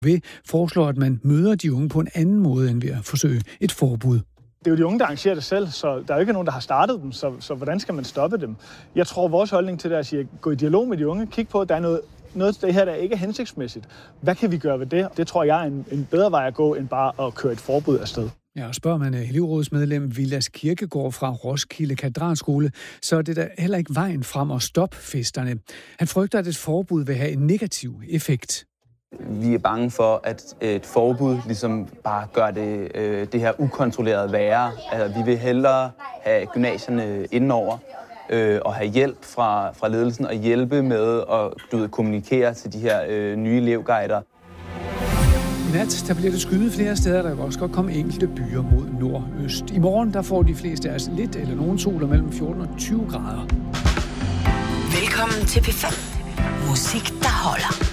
foreslår, at man møder de unge på en anden måde end ved at forsøge et forbud. Det er jo de unge, der arrangerer det selv, så der er jo ikke nogen, der har startet dem, så hvordan skal man stoppe dem? Jeg tror, vores holdning til det er at sige, gå i dialog med de unge, kig på, at der er noget af det her, der ikke er hensigtsmæssigt. Hvad kan vi gøre ved det? Det tror jeg er en bedre vej at gå, end bare at køre et forbud afsted. Ja, og spørger man elevrådsmedlem Vilas Kirkegaard fra Roskilde Katedralskole, så er det da heller ikke vejen frem at stoppe festerne. Han frygter, at et forbud vil have en negativ effekt. Vi er bange for, at et forbud ligesom bare gør det her ukontrolleret værre. Altså, vi vil hellere have gymnasierne indenover og have hjælp fra ledelsen og hjælpe med at kommunikere til de her nye elevguider. I nat der bliver det skyet flere steder, der vil også godt komme enkelte byer mod nordøst. I morgen der får de fleste af os lidt eller nogen soler mellem 14 og 20 grader. Velkommen til P5. Musik, der holder.